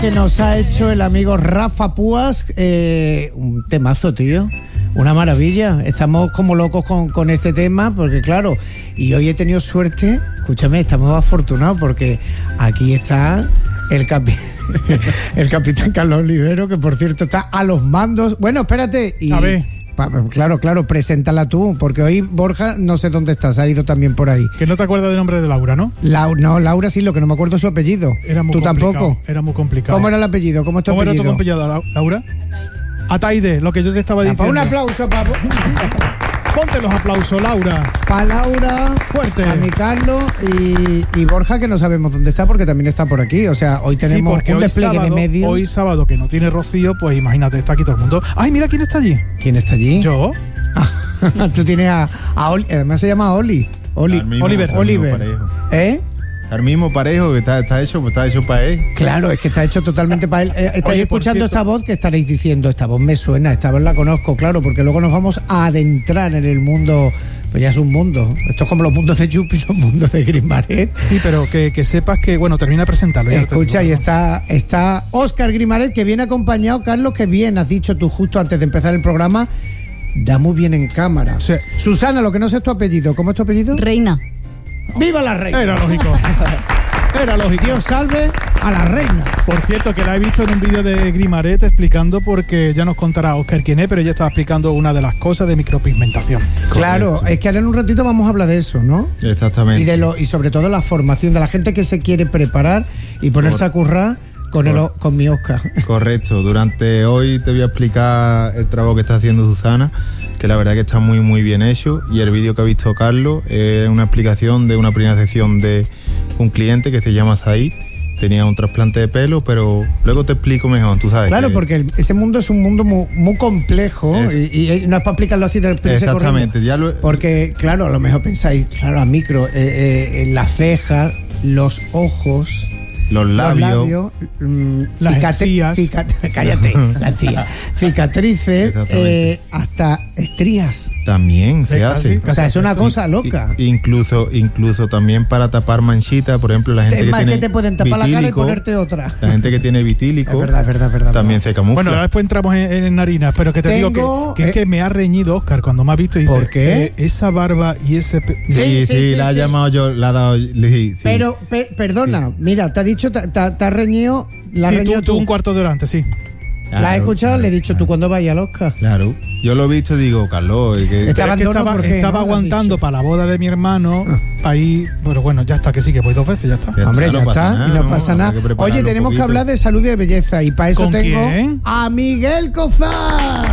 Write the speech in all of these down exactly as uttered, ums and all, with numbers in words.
Que nos ha hecho el amigo Rafa Púas, eh, un temazo, tío, una maravilla. Estamos como locos con, con este tema, porque claro, y hoy he tenido suerte, escúchame, estamos afortunados porque aquí está el capi el capitán Carlos Olivero, que por cierto está a los mandos. Bueno, espérate, y, a ver. Pa, claro, claro, preséntala tú, porque hoy Borja no sé dónde estás, ha ido también por ahí. Que no te acuerdas del nombre de Laura, ¿no? La, no, Laura sí, lo que no me acuerdo es su apellido. Era muy ¿Tú complicado, tampoco? Era muy complicado. ¿Cómo era el apellido? ¿Cómo es tu ¿Cómo apellido? era tu apellido, Laura? Ataide, lo que yo te estaba diciendo. Un aplauso para... Ponte los aplausos, Laura. Para Laura, fuerte. A mi Carlos y, y Borja, que no sabemos dónde está porque también está por aquí. O sea, hoy tenemos sí, un hoy despliegue sábado, de medio. Hoy sábado, que no tiene Rocío, pues imagínate, está aquí todo el mundo. ¡Ay, mira quién está allí! ¿Quién está allí? Yo. Ah, tú tienes a, a Oli, además se llama Oli. Oli mismo, Oliver. Oliver. ¿Eh? El mismo parejo que está, está hecho, está hecho para él. Claro, es que está hecho totalmente para él. Eh, estáis Oye, escuchando cierto, esta voz que estaréis diciendo, esta voz me suena, esta voz la conozco, claro, porque luego nos vamos a adentrar en el mundo. Pues ya es un mundo. Esto es como los mundos de Yupi, los mundos de Grimaret. Sí, pero que, que sepas que, bueno, termina de presentarlo. Escucha, y está, está Óscar Grimaret, que viene acompañado, Carlos, que bien, has dicho tú justo antes de empezar el programa, da muy bien en cámara. Sí. Susana, lo que no sé es tu apellido. ¿Cómo es tu apellido? Reina. ¡Viva la reina! Era lógico. Era lógico. Dios salve a la reina. Por cierto, que la he visto en un vídeo de Grimaret explicando, porque ya nos contará Óscar quién es, pero ella estaba explicando una de las cosas de micropigmentación. Claro, Correcto. es que ahora en un ratito vamos a hablar de eso, ¿no? Exactamente. Y de lo y sobre todo la formación de la gente que se quiere preparar y ponerse Cor- a currar con, el, Cor- con mi Óscar. Correcto. Durante hoy te voy a explicar el trabajo que está haciendo Susana, que la verdad que está muy muy bien hecho, y el vídeo que ha visto Carlos es una explicación de una primera sección de un cliente que se llama Said. Tenía un trasplante de pelo, pero luego te explico mejor, tú sabes. Claro, que... porque el, ese mundo es un mundo muy, muy complejo Es... y, y no es para explicarlo así del prisa Exactamente, corriendo. ya lo... Porque, claro, a lo mejor pensáis, claro, a micro, eh, eh, en las cejas, los ojos, los labios, los labios mm, las cicatri- encías. cicat- cállate, la encía. Cicatrices, eh, hasta estrías. también se Sí, hace. casi, O sea, es una cosa I- loca. i- incluso, incluso también para tapar manchitas, por ejemplo, la gente Es que más, tiene que te pueden tapar la cara y vitílico, ponerte otra. la gente que tiene vitílico, Es verdad, es verdad, es verdad. también se camufla. Bueno, ahora después entramos en, en harinas, pero que te Tengo, digo que, que eh, es que me ha reñido Óscar cuando me ha visto y dice, ¿por qué? eh, esa barba y ese... pe- Sí, Sí, sí, sí, sí, la ha sí. llamado yo, la ha dado. Sí, sí. Pero, per- perdona, mira, te ha dicho, te, te- te ha reñido, la has Sí, reñido tú, tú. tú un cuarto de hora antes, sí. ¿La has Claro, escuchado? claro, Le he dicho, claro. ¿tú cuándo vayas al Oscar? Claro, yo lo he visto y digo, Carlos, es que- Está- Pero es que abandono, estaba, ¿por qué? estaba ¿No? Lo has aguantando dicho. para la boda de mi hermano, para ir... Pero bueno, ya está, que sí, que voy dos veces, ya está. Ya Hombre, está, ya no pasa está, nada, y no ¿no? pasa Habrá nada. que prepararlo Oye, un tenemos que poquito. hablar de salud y de belleza, y para eso ¿Con tengo quién? a Miguel Cozar.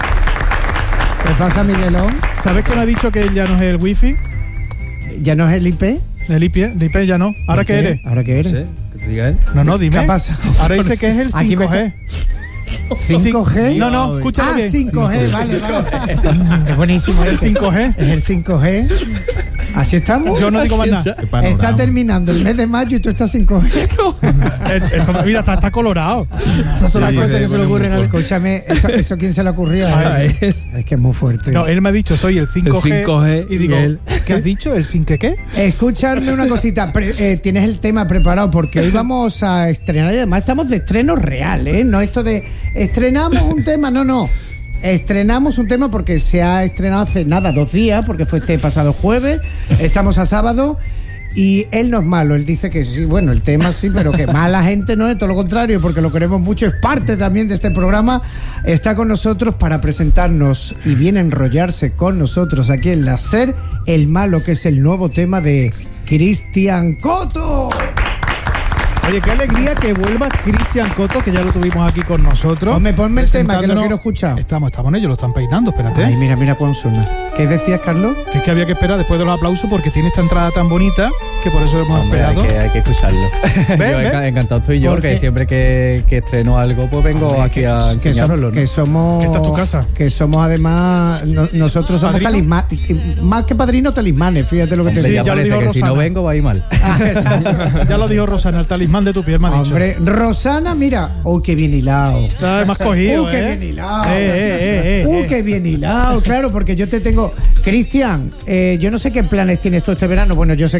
¿Qué pasa, Miguelón? ¿Sabes que me ha dicho que él ya no es el wifi? ¿Ya no es el I P? El I P, el I P ya no. ¿Ahora ¿Por qué eres? ¿Ahora qué eres? No sé, que te diga él. No, no, dime. ¿Qué pasa? Ahora dice que es el Aquí me cinco G. ¿cinco G? No, no, escúchame Ah, bien. cinco G, vale, vale. Es buenísimo. El ese. cinco G. Es el cinco G. ¿Así estamos? Yo no digo más nada. qué panorama. Está terminando el mes de mayo y tú estás cinco G. Eh, Eso, mira, está, está colorado. Esas son las Sí, cosas sí, que se le bueno, ocurren. un a- poco. Escúchame, ¿eso, eso quién se le ocurrió? A él. Es que es muy fuerte. No, él me ha dicho, soy el cinco G. El cinco G y digo, y él- ¿qué has dicho? ¿El cinco qué? Escúchame una cosita, pre- eh, tienes el tema preparado porque hoy vamos a estrenar y además estamos de estreno real, ¿eh? No esto de estrenamos un tema, no, no. Estrenamos un tema porque se ha estrenado hace nada, dos días, porque fue este pasado jueves, estamos a sábado y él no es malo, él dice que sí, bueno, el tema sí, pero que mala gente no es, todo lo contrario, porque lo queremos mucho, es parte también de este programa, está con nosotros para presentarnos y viene a enrollarse con nosotros aquí en la SER, El Malo, que es el nuevo tema de Cristian Coto. Oye, qué alegría que vuelva Cristian Coto, que ya lo tuvimos aquí con nosotros. Ponme, ponme el tema, que lo presentándonos- quiero escuchar. Estamos, estamos en ello, lo están peinando, espérate. Ay, mira, mira cuán suena. ¿Qué decías, Carlos? Que es que había que esperar después de los aplausos porque tiene esta entrada tan bonita que por eso hemos Hombre, hay esperado. que, hay que escucharlo. Yo ¿Ves? enca- encantado estoy yo, Porque- que siempre que, que estreno algo, pues vengo Hombre, aquí que- a que, som- enseñároslo, ¿no? que somos. Que esta es tu casa. Que somos además. no- nosotros somos ¿Padrino? talismanes. Más que padrinos, talismanes. Fíjate lo que te Hombre, Sí, ya ya lo parece dijo que si Rosana. no vengo va a ir mal. Ah, exacto. Ya lo dijo Rosana, el talismán de tu piel, me ha dicho. Hombre, Rosana, mira. Uy, qué bien hilado. Ay, me has cogido, Uy, qué ¿eh? bien hilado. Eh, eh, eh, eh, Uy, eh. qué bien hilado. Claro, porque yo te tengo. Cristian, eh, yo no sé qué planes tienes tú este verano. Bueno, yo sé que tienes un montón.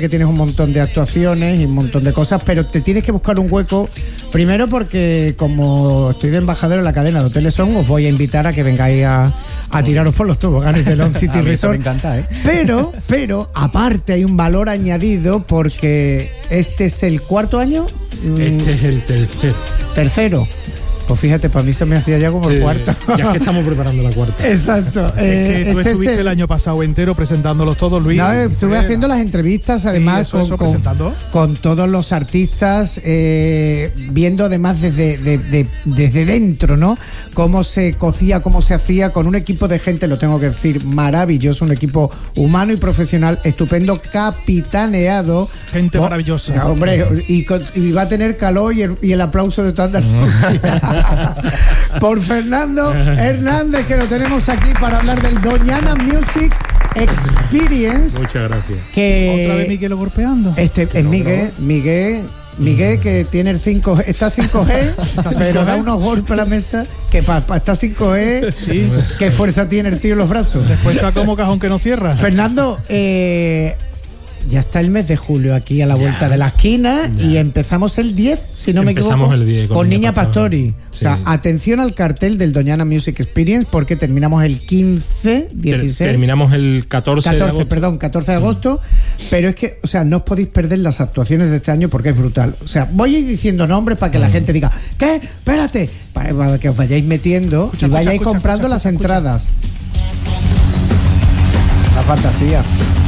montón de actuaciones y un montón de cosas, pero te tienes que buscar un hueco. Primero porque como estoy de embajador en la cadena de Hoteles Son, os voy a invitar a que vengáis a, a tiraros por los toboganes de Long City A mí eso Resort. me encanta, ¿eh? Pero, pero, aparte hay un valor añadido porque este es el cuarto año. Este es el tercero. Tercero. Pues fíjate, para mí se me hacía ya como el Sí, cuarto. Ya es que estamos preparando la cuarta. Exacto. Es Eh, que tú este es estuviste el- el año pasado entero presentándolos todos, Luis. No, estuve Fuera. haciendo las entrevistas, además, eso, con, eso, con- presentando. con todos los artistas, eh, viendo además desde, de- de- desde dentro, ¿no? Cómo se cocía, cómo se hacía, con un equipo de gente, lo tengo que decir, maravilloso, un equipo humano y profesional, estupendo, capitaneado. Gente Oh, maravillosa. ya, hombre, y, con- y va a tener calor y el, y el aplauso de toda Andalucía. Por Fernando Hernández, que lo tenemos aquí para hablar del Doñana Music Experience. Muchas gracias. Que Otra vez Miguel golpeando. este es Miguel, Miguel, Miguel que tiene el cinco G, está cinco G, pero da unos golpes a la mesa que para pa estar cinco G, Sí. qué fuerza tiene el tío en los brazos. Después está como cajón que no cierra. Fernando, eh, ya está el mes de julio aquí a la vuelta de la esquina y empezamos el diez, si no me equivoco, Empezamos el diez con, con Niña Niña Pastori. Pastori. O sea, Sí. atención al cartel del Doñana Music Experience porque terminamos el quince, Ter- dieciséis... Terminamos el catorce, de catorce, agosto. perdón, catorce de agosto, pero es que, o sea, no os podéis perder las actuaciones de este año porque es brutal. O sea, voy a ir diciendo nombres para que la gente diga, ¿qué? Espérate, para, para que os vayáis metiendo Escucha, y escucha, vayáis escucha, comprando escucha, las escucha. entradas. La fantasía.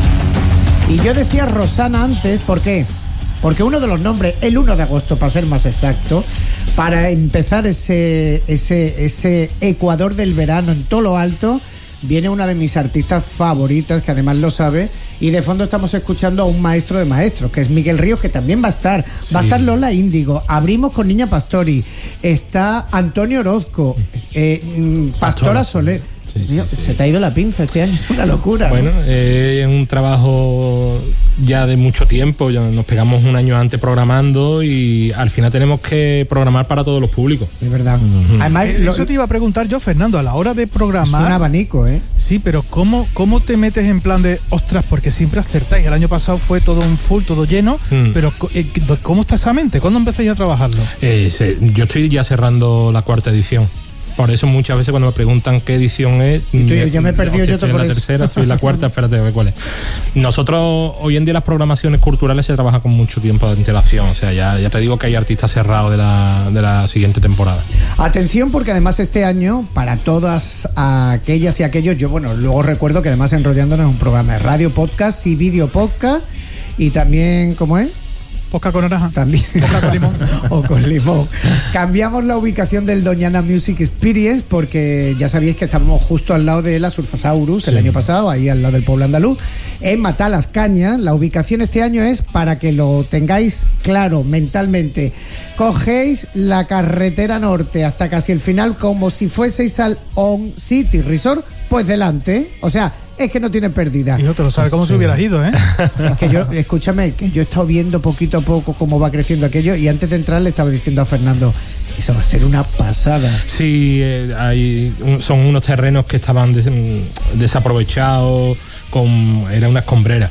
Y yo decía Rosana antes, ¿por qué? Porque uno de los nombres, el uno de agosto, para ser más exacto, para empezar ese, ese, ese Ecuador del verano en todo lo alto, viene una de mis artistas favoritas, que además lo sabe, y de fondo estamos escuchando a un maestro de maestros, que es Miguel Ríos, que también va a estar. Sí. Va a estar Lola Índigo, abrimos con Niña Pastori, está Antonio Orozco, eh, mm, Pastora Pastora Soler. Sí, sí, Mío, sí, se sí. te ha ido la pinza, este año es una locura. ¿no? Bueno, eh, es un trabajo ya de mucho tiempo, ya nos pegamos un año antes programando y al final tenemos que programar para todos los públicos. De verdad. Además, Eh, lo- Eso te iba a preguntar yo, Fernando, a la hora de es un programar. abanico, ¿eh? Sí, pero ¿cómo, ¿cómo te metes en plan de, ostras, porque siempre acertáis? El año pasado fue todo un full, todo lleno, Mm. pero co- eh, ¿cómo está esa mente? ¿Cuándo empezáis a trabajarlo? Eh, se- yo estoy ya cerrando la cuarta edición. Por eso muchas veces cuando me preguntan qué edición es... Y tú, ya me he perdido hostia, yo estoy por en la eso. tercera, estoy en la cuarta, espérate a ver cuál es. Nosotros, hoy en día las programaciones culturales se trabaja con mucho tiempo de antelación. O sea, ya, ya te digo que hay artistas cerrados de la, de la siguiente temporada. Atención, porque además este año, para todas aquellas y aquellos, yo, bueno, luego recuerdo que además Enrollándonos es un programa de radio, podcast y video podcast. Y también, ¿cómo es? Posca con naranja. También. Posca con limón. O con limón. Cambiamos la ubicación del Doñana Music Experience porque ya sabéis que estábamos justo al lado de la Surfasaurus el año pasado, ahí al lado del pueblo andaluz, en Matalascañas. La ubicación este año es para que lo tengáis claro mentalmente. Cogéis la carretera norte hasta casi el final como si fueseis al On City Resort, pues delante. O sea, es que no tiene pérdida. Hijo, te lo sabes como Sí. si hubieras ido, ¿eh? Es que yo, escúchame, que yo he estado viendo poquito a poco cómo va creciendo aquello y antes de entrar le estaba diciendo a Fernando, eso va a ser una pasada. Sí, eh, hay, un- son unos terrenos que estaban des- mm, desaprovechados, con, era una escombrera.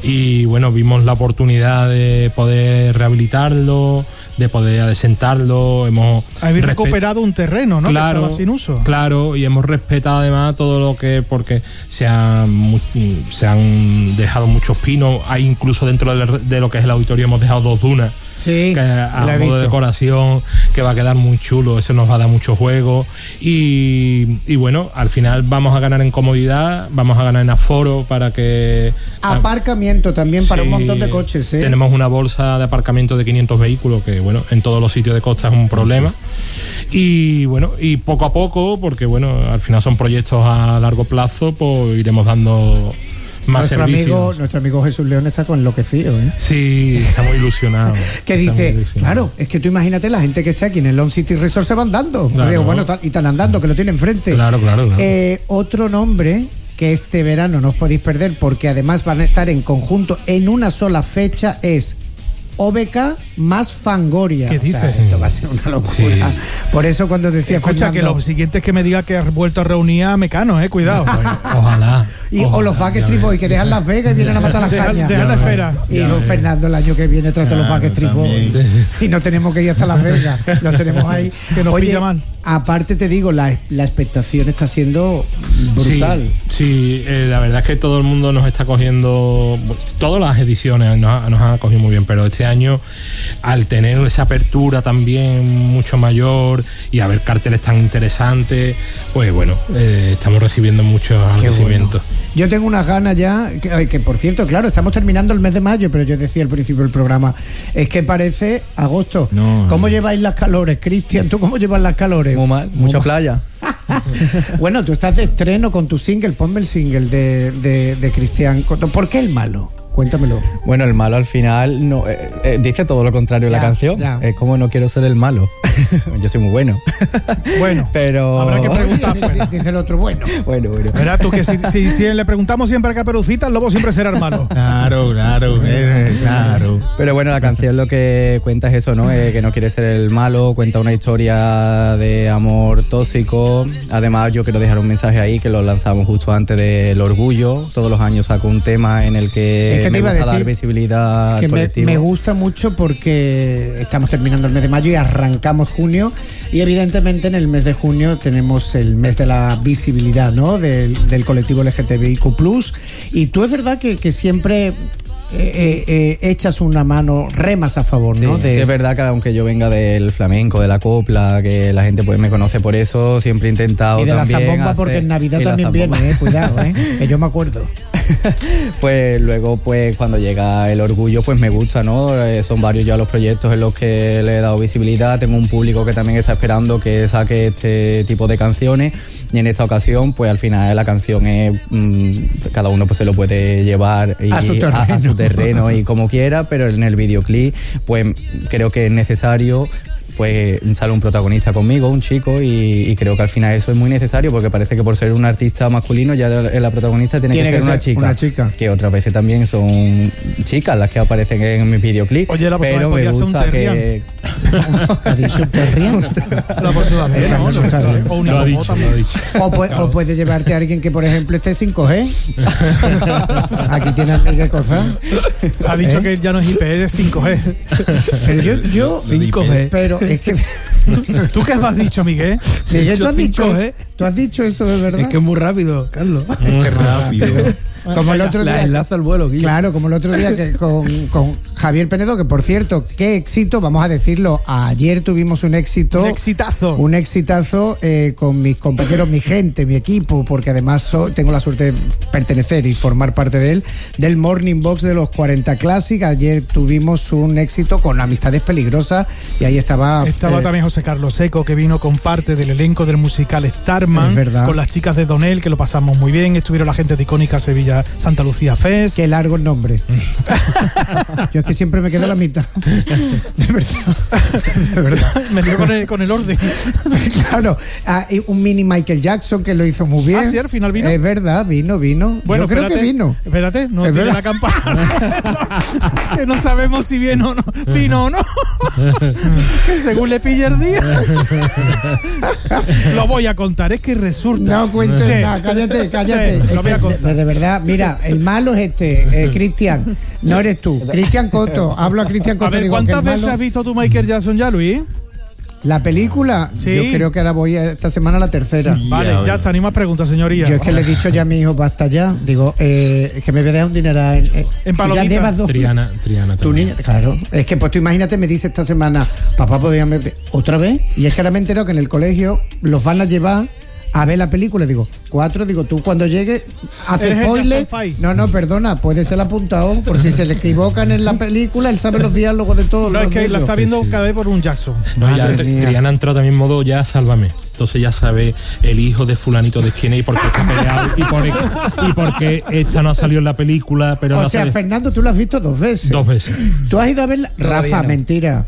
Y bueno, vimos la oportunidad de poder rehabilitarlo, de poder adecentarlo. Hemos Habéis respe- recuperado un terreno, ¿no? Que Claro, estaba sin uso. claro, y hemos respetado además todo lo que, porque se han, mu- se han dejado muchos pinos, hay incluso dentro del- de lo que es el auditorio hemos dejado dos dunas. Sí, Que a lo he modo visto. de decoración, que va a quedar muy chulo, eso nos va a dar mucho juego y, y bueno, al final vamos a ganar en comodidad, vamos a ganar en aforo para que... Aparcamiento también para un Sí, montón de coches, ¿eh? Tenemos una bolsa de aparcamiento de quinientos vehículos que, bueno, en todos los sitios de costa es un problema. Y bueno, y poco a poco, porque bueno, al final son proyectos a largo plazo, pues iremos dando más nuestro servicios. amigo, nuestro amigo Jesús León está con enloquecido, ¿eh? Sí, estamos ilusionados. Que Estamos dice, ilusionados. claro, es que tú imagínate la gente que está aquí en el Long City Resort se van dando. Claro. Digo, bueno, tal- y están andando, que lo tienen enfrente. Claro, claro, claro. Eh, otro nombre que este verano no os podéis perder porque además van a estar en conjunto en una sola fecha es O B K más Fangoria. ¿Qué dices? O sea, esto va a ser una locura. Sí. Por eso cuando decía Escucha, Fernando, que lo siguiente es que me diga que has vuelto a reunir a Mecano, eh, cuidado. Ojalá. y, ojalá, o los Backstreet ya Boys ves. que dejan Las Vegas y vienen a matar las Deja, cañas. deja la esfera. Y Ya don ves. Fernando el año que viene trata los Claro, Backstreet Boys. también. Y no tenemos que ir hasta Las Vegas. Los tenemos ahí. Que nos Oye, pilla mal. aparte te digo, la, la expectación está siendo brutal. Sí, sí, eh, la verdad es que todo el mundo nos está cogiendo, todas las ediciones nos, nos han cogido muy bien, pero este año, al tener esa apertura también mucho mayor y haber carteles tan interesantes, pues bueno, eh, estamos recibiendo muchos Qué agradecimientos. bueno. Yo tengo unas ganas ya, que, que por cierto, claro, estamos terminando el mes de mayo, pero yo decía al principio del programa, es que parece agosto. No, ¿Cómo no. lleváis las calores, Cristian? ¿Tú cómo llevas las calores? Muy mal, Muy mucha mal. playa. Bueno, tú estás de estreno con tu single, ponme el single de, de, de Cristian Coto. ¿Por qué el malo? Cuéntamelo. Bueno, el malo al final no eh, eh, dice todo lo contrario de Ya, la canción. ya. Es como no quiero ser el malo. Yo soy muy bueno. Bueno, Pero habrá que preguntar. Dice, fuera. dice el otro, bueno. Bueno, bueno. Verás tú que si, si, si le preguntamos siempre a Caperucita, el lobo siempre será hermano. Claro, claro, eh, claro. Pero bueno, la canción lo que cuenta es eso, ¿no? Eh, que no quiere ser el malo, cuenta una historia de amor tóxico. Además, yo quiero dejar un mensaje ahí que lo lanzamos justo antes del orgullo. Todos los años saco un tema en el que, Es que te me iba a gusta decir dar visibilidad Que al me, colectivo. me gusta mucho porque estamos terminando el mes de mayo y arrancamos junio, y evidentemente en el mes de junio tenemos el mes de la visibilidad, ¿no? Del, del colectivo L G T B I Q plus, y tú es verdad que, que siempre eh, eh, echas una mano, remas a favor, ¿no? Sí, De- sí, es verdad que aunque yo venga del flamenco, de la copla, que la gente pues me conoce por eso, siempre he intentado y de la también zambomba, hacer- porque en Navidad y la también zambomba. viene, eh, cuidado, eh, que yo me acuerdo. Pues luego, pues cuando llega el orgullo, pues me gusta, ¿no? Eh, son varios ya los proyectos en los que le he dado visibilidad. Tengo un público que también está esperando que saque este tipo de canciones. Y en esta ocasión, pues al final la canción es... mmm, cada uno pues se lo puede llevar y- A su terreno. a su terreno y como quiera, pero en el videoclip, pues creo que es necesario... pues sale un protagonista conmigo, un chico, y, y creo que al final eso es muy necesario porque parece que por ser un artista masculino ya la protagonista tiene, Tiene que ser que una ser chica. una chica. Que otras veces también son chicas las que aparecen en mi videoclip. Oye, la próxima pero vez me podría ser un gusta terrián. que... ¿Ha dicho Terrián? La próxima vez, ¿no? Lo que sea. O una Lo ha lobo dicho, también. lo ha dicho. O, puede, o puede llevarte a alguien que, por ejemplo, esté cinco G. Aquí tienes Miguel Cozán. Ha dicho ¿Eh? que ya no es I P, es cinco G. Pero yo, yo cinco G. pero es que ¿Tú qué has dicho, Miguel? Miguel, ¿tú has dicho cinco G. eso? ¿Tú has dicho eso de verdad? Es que es muy rápido, Carlos. Qué rápido. Como el otro La día. enlaza al vuelo, Guillo. Claro, como el otro día que con, con Javier Penedo, que por cierto, qué éxito, vamos a decirlo, ayer tuvimos un éxito. Un exitazo. Un exitazo eh, con mis compañeros, mi gente, mi equipo, porque además so- tengo la suerte de pertenecer y formar parte de él, del Morning Box de los cuarenta Classic. Ayer tuvimos un éxito con Amistades Peligrosas y ahí estaba... Estaba eh, también José Carlos Seco, que vino con parte del elenco del musical Starman, Es verdad. con las chicas de Donel, que lo pasamos muy bien. Estuvieron la gente de Icónica Sevilla Santa Lucía Fest. Qué largo el nombre. Yo es que siempre me quedo a la mitad. De verdad. De verdad. Me dio con el, con el orden. Claro. Ah, y un mini Michael Jackson que lo hizo muy bien. Ah, ¿sí? ¿Al final vino? Es verdad, vino, vino. Bueno, Yo creo espérate, que vino. Espérate, no Es tiene verdad. la campana. Que no sabemos si viene o no. Vino o no. Que según le pille el día. Lo voy a contar, es que resulta. No cuentes Sí. nada, cállate, cállate. Sí, Es lo voy a que, contar. de, de verdad, mira, el malo es este, eh, Cristian. No eres tú. Cristian Coto. Hablo a Cristian Coto. A ver, digo que ¿cuántas el veces malo- has visto tú Michael Jackson ya, Luis? La película, Sí. yo creo que ahora voy a- esta semana a la tercera. Sí. Vale, Ya, ya está, ni más preguntas, señoría. Yo es que le he dicho ya a mi hijo, basta ya. Digo, eh, es que me voy a dar un dinero en, en, En palomitas. ya llevas dos- Triana, Triana Tu también. niña, claro. Es que pues tú imagínate, me dice esta semana, papá, podríamos ver otra vez. Y es que ahora me he enterado que en el colegio los van a llevar a ver la película. Digo, cuatro, digo, tú cuando llegue, hace Eres el spoiler. Jackson Five. No, no, perdona, puede ser apuntado, por si se le equivocan en la película, él sabe los diálogos de todos. No, los es que de la ellos. está viendo Sí, sí. cada vez por un Jackson. No, ya Madre Tri- mía. Triana ha entrado también en modo ya sálvame. Entonces ya sabe el hijo de fulanito de quién es y por qué está peleado y por, y por qué esta no ha salido en la película, pero O no sea, sale Fernando, tú lo has visto dos veces. dos veces. Tú has ido a ver la- Todavía Rafa, no. mentira.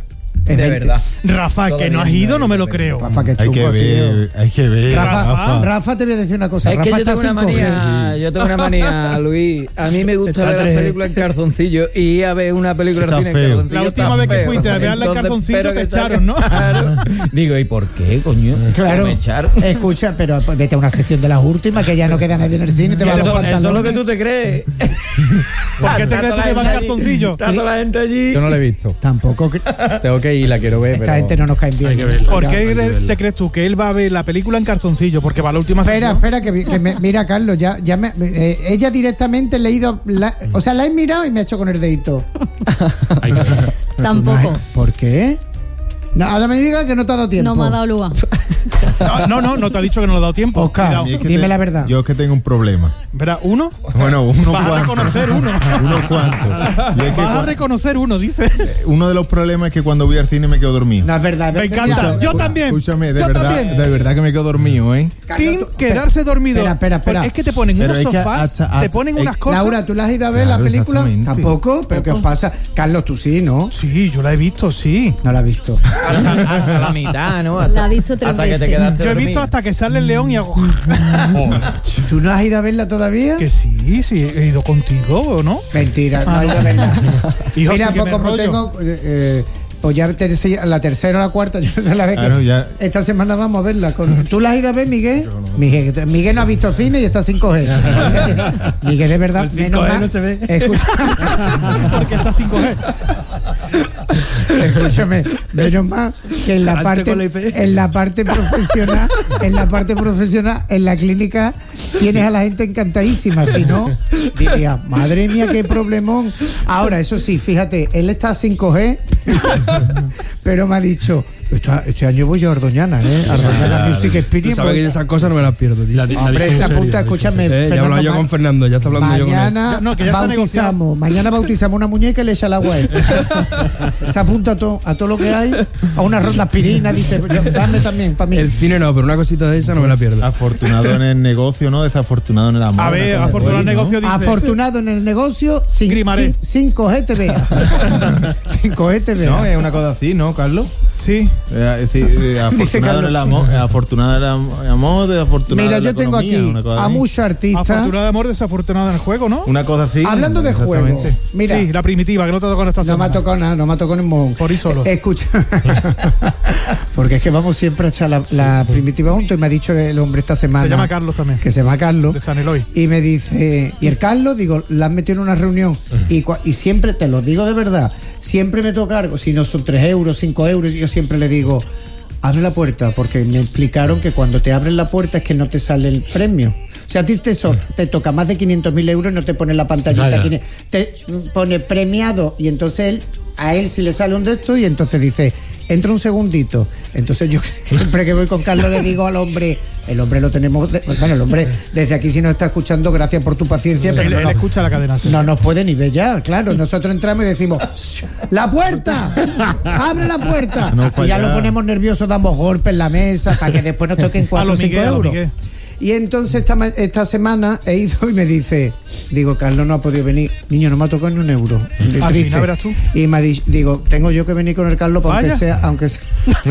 Es De veinte. verdad. Rafa, que no has ido, no me lo creo. Rafa, que Hay chungo, que ver, tío. hay que ver. Rafa, Rafa. Rafa, te voy a decir una cosa. Es Rafa que yo está tengo una sin coger. manía, yo tengo una manía, Luis. A mí me gusta Está ver las tres. películas en calzoncillo y ir a ver una película Está en cine en feo. calzoncillo. La última está vez que feo. fuiste a verla en Entonces, calzoncillo espero te que salga- echaron, ¿no? Claro. Digo, ¿y por qué, coño? Claro. Me echaron. Escucha, pero pues, vete a una sección de las últimas que ya no queda nadie en el cine. Te vas a los Eso, eso es lo pantalones. que tú te crees. ¿Por qué te crees tú que va en calzoncillo? Está toda la gente allí. Yo no la he visto. Tampoco. cre- Tengo que ir, la quiero ver. Esta pero... gente no nos cae bien. Hay que verla. ¿Por Ya. qué cre- te crees tú que él va a ver la película en calzoncillo? Porque va a la última Espera, sesión. espera, que, vi- que me- mira, Carlos, ya, ya me, eh, ella directamente le he ido, la- o sea, la he mirado y me ha hecho con el dedito. Hay que verla. Tampoco. ¿Por qué? No, ahora me diga que no te ha dado tiempo. No me ha dado lugar. No, no, no, no te ha dicho que no le ha dado tiempo. Oscar, Cuidado. Y es que dime te- la verdad. Yo es que tengo un problema. Verá, ¿uno? Bueno, uno Vas a cuantos. reconocer uno. Unos cuantos. Y es que Vas a cua- reconocer uno, dice. uno de los problemas es que cuando voy al cine me quedo dormido. No, es verdad. es Me verdad. encanta. Mira, Yo también. Escúchame, de Yo verdad, también. de verdad que me quedo dormido, ¿eh? Carlos, Tim, tú- quedarse dormido. Espera, espera, espera. Porque es que te ponen Pero unos es que sofás, hasta- hasta- te ponen eh, unas cosas. Laura, ¿tú la has ido a ver Claro, la película? exactamente. Tampoco, pero ¿qué os pasa? Carlos, tú sí, ¿no? Sí, yo la he visto, sí. No la has visto. Hasta, hasta la mitad, ¿no? Hasta, La ha visto tres hasta que te veces. quedaste Yo he visto dormido. hasta que sale el león y hago. ¿Tú no has ido a verla todavía? Que sí, sí, he ido contigo, ¿o no? Mentira, no has ido a verla. Hijo, Mira, sí que pues me como enrollo. tengo. Eh, eh, pues ya terce- la tercera o la cuarta, yo no la veo. Claro, ya. Esta semana vamos a verla. Con, ¿Tú la has ido a ver, Miguel? Miguel, Miguel no ha visto cine y está sin coger. Miguel, de verdad, El cinco menos G mal. no se ve. Escucha- Porque está sin coger. Escúchame, menos mal que en la Arte parte con la I P. en la parte profesional, en la parte profesional, en la clínica tienes a la gente encantadísima, si no diría, madre mía, qué problemón. Ahora, eso sí, fíjate, él está sin coger, pero me ha dicho, "Esta- este año voy yo a Ardoñana, ¿eh? Ardoñana Music Tú Experience. sabes que yo esas cosas no me las pierdo, tío. La- la Hombre, discusión esa seria, punta, la escúchame, Eh, ya Fernando, hablaba yo ma- con Fernando, ya está hablando yo con él. Mañana No, que ya está bautizamos, mañana bautizamos una muñeca y le echa el agua a él. Se apunta a todo, a todo lo que hay, a una ronda aspirina, dice, "Yo, dame también, para mí. El cine no, pero una cosita de esa no me la pierdo. Afortunado en el negocio, ¿no? Desafortunado en el amor. A ver, Una cosa afortunado el así, ¿no? negocio dice. Afortunado en el negocio, sin, Grimaré. sin, sin cogerte vea. Sin cogerte vea. No, es una cosa así, ¿no, Carlos? Sí. Eh, es decir, eh, afortunado en el Carlos, amor, eh, afortunado en el am- amor, desafortunado Mira, en la yo tengo economía, aquí una cosa a así. muchos artistas. Afortunado de amor, desafortunado en el juego, ¿no? Una cosa así. Hablando de juego, exactamente. mira, Sí, la primitiva, que no te tocó en esta no me semana. ha tocado nada, no me ha tocado ni un mojón. Por ir solo. Eh, Escucha, porque es que vamos siempre a echar la, la primitiva junto y me ha dicho el hombre esta semana Se llama Carlos también. que se llama Carlos. De San Eloy. Y me dice, y el Carlos, digo, la han metido en una reunión. Y, cua- y siempre, te lo digo de verdad, siempre me toca algo. Si no son tres euros, cinco euros, yo siempre le digo, abre la puerta, porque me explicaron que cuando te abren la puerta es que no te sale el premio. O sea, a ti te, so- te toca más de quinientos mil euros y no te pone la pantallita. Ya, ya. quine- Te pone premiado y entonces él, a él si le sale un de estos y entonces dice, entra un segundito. Entonces yo siempre que voy con Carlos le digo al hombre, el hombre lo tenemos, de- bueno, el hombre desde aquí si nos está escuchando, gracias por tu paciencia, pero Él, no, él no- escucha la cadena. sí. no nos puede ni ver ya, claro. Nosotros entramos y decimos, ¡la puerta! ¡Abre la puerta! No y ya fallar. lo ponemos nervioso, damos golpes en la mesa para que después nos toquen A cuatro lo o cinco Miguel, a lo euros. Miguel. Y entonces esta, ma- esta semana he ido y me dice, digo, Carlos no ha podido venir, niño, no me ha tocado ni un euro. Estoy Al triste. final verás tú. Y me ha dicho, digo, tengo yo que venir con el Carlos para aunque Vaya. sea, aunque sea,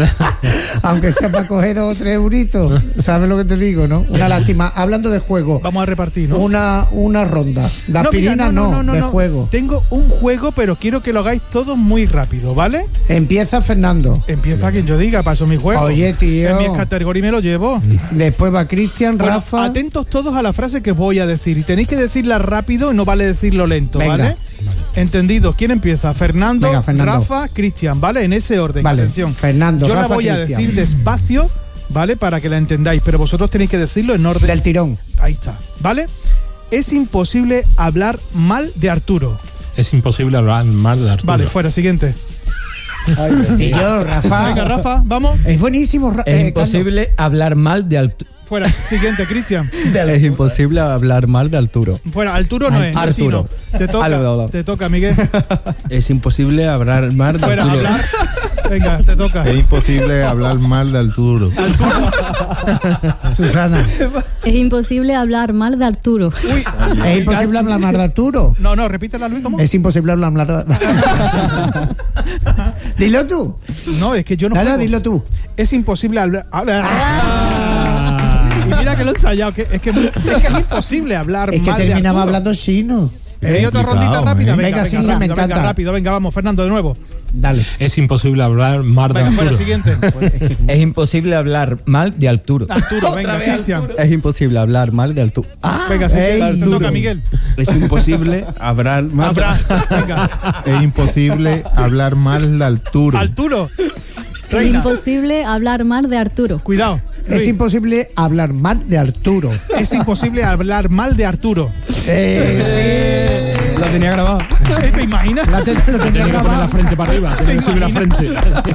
aunque sea para coger dos o tres euritos. ¿Sabes lo que te digo, no? Una lástima. Hablando de juego, Vamos a repartir, ¿no? una, una ronda. De aspirina mira, no, de juego. Tengo un juego, pero quiero que lo hagáis todos muy rápido, ¿vale? Empieza Fernando. Empieza quien yo diga, paso mi juego. Oye, tío. En mi categoría me lo llevo. Después va Cristian, Bueno, Rafa. atentos todos a la frase que os voy a decir. Y tenéis que decirla rápido y no vale decirlo lento, Venga. ¿vale? Entendido. ¿Quién empieza? Fernando, Venga, Fernando. Rafa, Cristian, ¿vale? En ese orden. Vale, Atención. Fernando, Yo la Rafa, voy a Cristian. decir despacio, ¿vale? Para que la entendáis. Pero vosotros tenéis que decirlo en orden. Del tirón. Ahí está, ¿vale? Es imposible hablar mal de Arturo. Es imposible hablar mal de Arturo. Vale, fuera, siguiente. Y yo, Rafa. Venga, Rafa, vamos. Es buenísimo. Ra- Es eh, imposible hablar mal de Arturo. Fuera, siguiente, Cristian. Es imposible hablar mal de Arturo. Fuera, Arturo no es, Arturo. chino. Te toca, Habla, habla. te toca, Miguel. Es imposible hablar mal de Fuera, Arturo. hablar. Venga, te toca. Es imposible hablar mal de Arturo. Susana. Es imposible hablar mal de Arturo. Es imposible hablar mal de Arturo. No, no, repítela, Luis, ¿cómo? Es imposible hablar mal de Dilo tú. No, es que yo no No, no, juego. dilo tú. Es imposible hablar... hablar- Y mira que lo he ensayado, que, es, que, es que es imposible hablar Es que mal de terminaba Arturo. hablando chino. ¿Hay otra Complicado, rondita rápida? ¿eh? Venga, Venga, venga, sí, sí, rápido, me venga, encanta. rápido, venga, vamos, Fernando, de nuevo. Dale. Es imposible hablar mal de Venga, fuera, Arturo. siguiente. Es imposible hablar mal de Arturo. Arturo, venga, Cristian. Es imposible hablar mal de Arturo. Venga, siguiente, ey, te duro. toca, Miguel. Es imposible hablar mal. Habrá- Venga, Es imposible hablar mal de Arturo. Arturo. Es Reina, imposible hablar mal de Arturo. cuidado. Es Luis. imposible hablar mal de Arturo. Es imposible hablar mal de Arturo. Eh, Lo tenía grabado. ¿Te imaginas? sí. La te- lo tenía Tiene que poner la grabado. frente para arriba, tiene que subir la frente.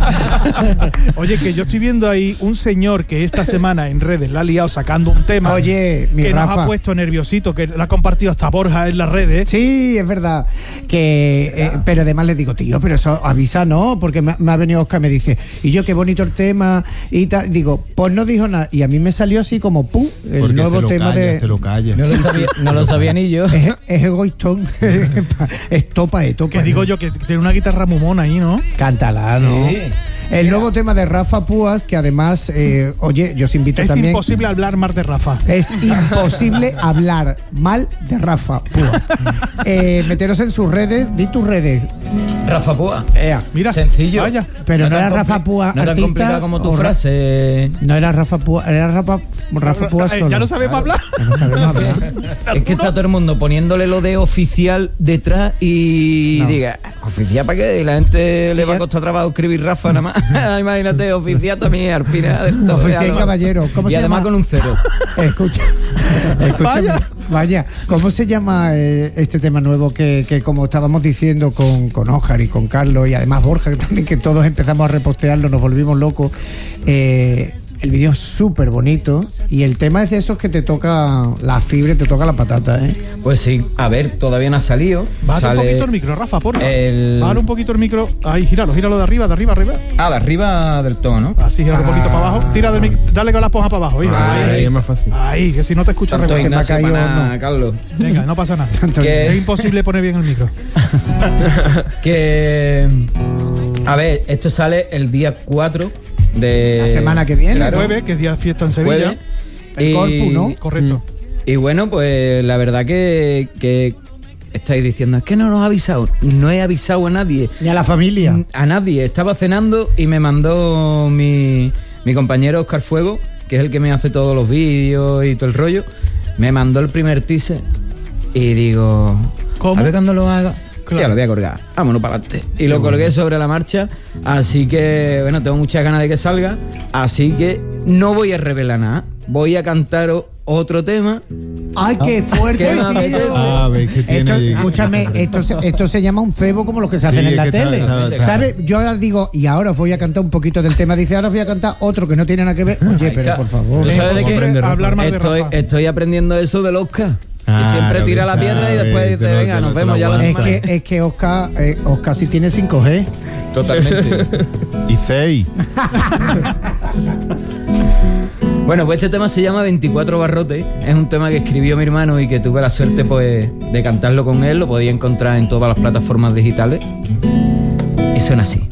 Oye, que yo estoy viendo ahí un señor que esta semana en redes la ha liado sacando un tema Oye, mi que nos Rafa. ha puesto nerviosito, que lo ha compartido hasta Borja en las redes. Sí, es verdad. Que, eh, pero además le digo, tío, pero eso avisa, ¿no? Porque me, me ha venido Oscar y me dice, y yo, qué bonito el tema. Y tal. Digo, pues no dijo nada. Y a mí me salió así como, ¡pum! El Porque nuevo se lo tema calla, de. se lo calla. No lo sabía, no lo sabía ni yo. Es, es egoístón. Es topa, es topa. Que digo yo que tiene una guitarra mumona ahí, ¿no? Cántala, ¿no? Sí. El nuevo tema de Rafa Púas, que además, eh, oye, yo os invito Es también. imposible hablar mal de Rafa. Es imposible hablar mal de Rafa Púas. Eh, meteros en sus redes, di tus redes. Rafa Púa. Ea. Mira, Sencillo. Vaya. Pero no, tan era Rafa compli- Púa No tan artista, complicado como tu o Ra- frase. No era Rafa Púa, era Rafa, Rafa Púas Eh, solo. ya no sabemos hablar. Ya no sabemos hablar. Es que está todo el mundo poniéndole lo de oficial detrás y No. diga, ¿oficial para qué? Y la gente Sí, le va a ya- costar trabajo escribir Rafa nada más. Imagínate, oficial también al final. todo, Oficial ya lo- caballero. ¿Cómo y se además llama? con un cero. Escucha, escucha, Vaya. vaya. ¿Cómo se llama eh, este tema nuevo que, que como estábamos diciendo con, con Óscar y con Carlos y además Borja, que también que todos empezamos a repostearlo, nos volvimos locos? Eh, el vídeo es súper bonito y el tema es de esos que te toca la fibra, te toca la patata, ¿eh? Pues sí, a ver, todavía no ha salido. Bájate un Sale poquito el micro, Rafa, porfa. el- Bájale un poquito el micro. Ahí, gíralo, gíralo de arriba, de arriba, arriba. Ah, de arriba del todo, ¿no? Así, gíralo un poquito Ah. para abajo. Tira del mic- dale con la esponja para abajo. Ahí, Ahí ahí, es más fácil. ahí, que si no te escucho Tanto regular. me ha Ignacio caído, Pana, no. Carlos. Venga, no pasa nada. Tanto Que- Es imposible poner bien el micro. Que. A ver, esto sale el día cuatro de. La semana que viene, Claro, Jueves, que es día de fiesta en Sevilla. jueves. El Corpus, ¿no? Correcto. Y bueno, pues la verdad que, que estáis diciendo, es que no nos ha avisado. No he avisado a nadie. Ni a la familia. A nadie. Estaba cenando y me mandó mi, mi compañero Oscar Fuego, que es el que me hace todos los vídeos y todo el rollo. Me mandó el primer teaser y digo, ¿Cómo? a ver cuando lo haga. Claro. Ya lo voy a colgar, vámonos para adelante. Y lo colgué sobre la marcha, así que, bueno, tengo muchas ganas de que salga, así que no voy a revelar nada. Voy a cantaros otro tema. ¡Ay, qué fuerte, ¿Qué más? tío! Ah, veis que tiene- Esto, escúchame, esto, se- esto se llama un cebo como los que se hacen Sí, en la es que está- tele. está- está- ¿Sabes? Yo ahora digo, y ahora os voy a cantar un poquito del tema. Dice, ahora os voy a cantar otro que no tiene nada que ver. Oye, Ahí pero está. por favor. ¿Tú sabes de qué? Imposible hablar mal de Estoy, Rafa. estoy aprendiendo eso del Oscar. Que Ah, siempre lo tira que la está, piedra y después eh, dice, te lo- venga, te lo- nos te vemos lo ya la Es aguanta. semana. que, es que Oscar, eh, Oscar sí tiene cinco G. Totalmente. Y seis. Bueno, pues este tema se llama veinticuatro barrotes. Es un tema que escribió mi hermano y que tuve la suerte pues de cantarlo con él. Lo podía encontrar en todas las plataformas digitales. Y suena así.